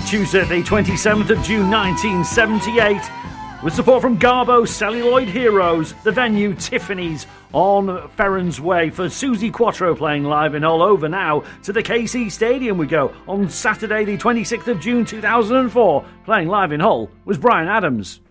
Tuesday, the 27th of June 1978. With support from Garbo Celluloid Heroes, the venue Tiffany's on Ferrons Way. For Suzi Quattro playing live in Hull. Over now to the KC Stadium we go. On Saturday the 26th of June 2004, playing live in Hull was Bryan Adams.